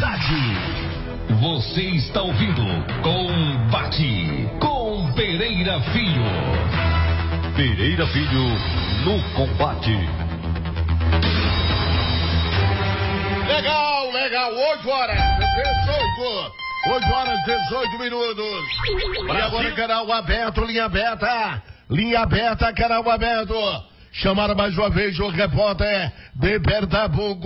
cidade. Você está ouvindo Combate com Pereira Filho. Pereira Filho no combate. Legal, 8 horas 18 minutos. E agora canal aberto, linha aberta, canal aberto. Chamaram mais uma vez o repórter de Pernambuco.